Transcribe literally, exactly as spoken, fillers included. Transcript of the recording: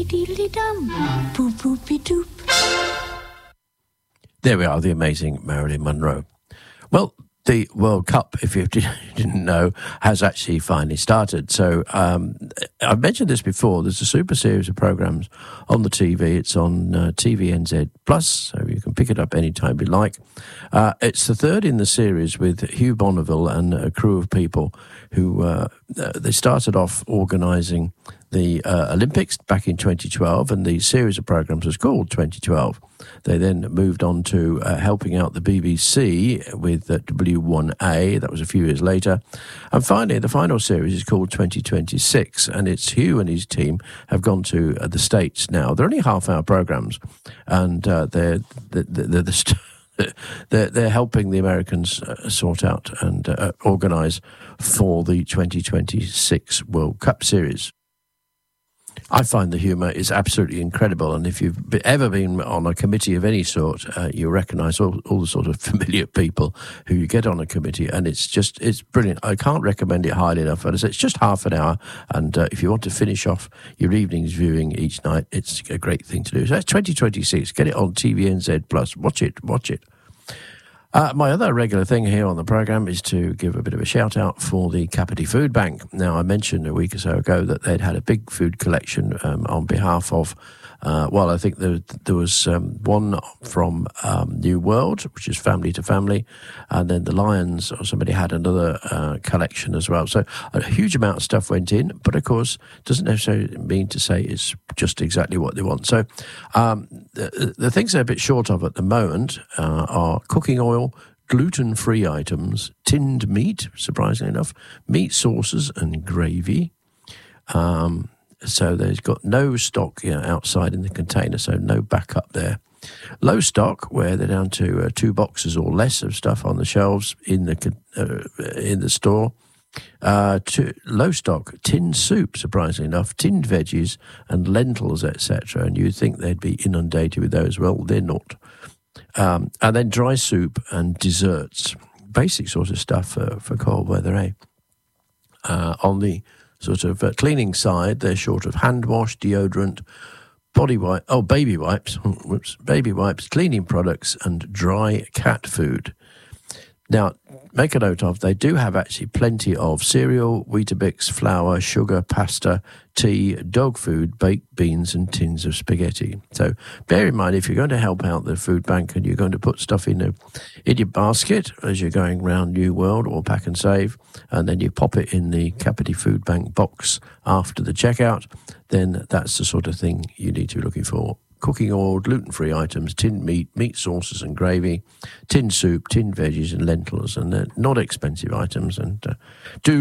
diddly-dum, boop-boopy-doop. There we are, the amazing Marilyn Monroe. Well, the World Cup, if you didn't know, has actually finally started. So um, I've mentioned this before. There's a super series of programs on the T V. It's on uh, T V N Z Plus, so you can pick it up anytime you like. Uh, it's the third in the series with Hugh Bonneville and a crew of people who uh, they started off organising the uh, Olympics back in twenty twelve, and the series of programs was called twenty twelve. They then moved on to uh, helping out the B B C with uh, W one A. That was a few years later. And finally, the final series is called twenty twenty-six, and it's Hugh and his team have gone to uh, the States now. They're only half-hour programs, and uh, they're, they're, they're the... St- They're, they're helping the Americans uh, sort out and uh, organise for the twenty twenty-six World Cup Series. I find the humour is absolutely incredible, and if you've be, ever been on a committee of any sort, uh, you recognise all, all the sort of familiar people who you get on a committee, and it's just, it's brilliant. I can't recommend it highly enough. But it's just half an hour, and uh, if you want to finish off your evening's viewing each night, it's a great thing to do. So that's twenty twenty-six. Get it on T V N Z Plus. Watch it, watch it. Uh, my other regular thing here on the programme is to give a bit of a shout-out for the Kapiti Food Bank. Now, I mentioned a week or so ago that they'd had a big food collection um, on behalf of, uh, well, I think there, there was um, one from um, New World, which is Family to Family, and then the Lions, or somebody had another uh, collection as well. So a huge amount of stuff went in, but of course, doesn't necessarily mean to say it's just exactly what they want. So um, the, the things they're a bit short of at the moment uh, are cooking oil, gluten-free items, tinned meat, surprisingly enough, meat sauces and gravy. Um, so there's got no stock, you know, outside in the container, so no backup there. Low stock, where they're down to uh, two boxes or less of stuff on the shelves in the uh, in the store. Uh, to low stock, tinned soup, surprisingly enough, tinned veggies and lentils, et cetera. And you'd think they'd be inundated with those. Well, they're not. Um, and then dry soup and desserts, basic sort of stuff for, for cold weather, eh? Uh, on the sort of uh, cleaning side, they're short of hand wash, deodorant, body wipe, oh, baby wipes, whoops, baby wipes, cleaning products, and dry cat food. Now, make a note of, they do have actually plenty of cereal, Weetabix, flour, sugar, pasta, tea, dog food, baked beans, and tins of spaghetti. So bear in mind, if you're going to help out the food bank and you're going to put stuff in, a, in your basket as you're going around New World or Pack and Save, and then you pop it in the Kapiti Food Bank box after the checkout, then that's the sort of thing you need to be looking for. Cooking oil, gluten-free items, tinned meat, meat sauces and gravy, tinned soup, tinned veggies and lentils, and they're not expensive items, and uh, do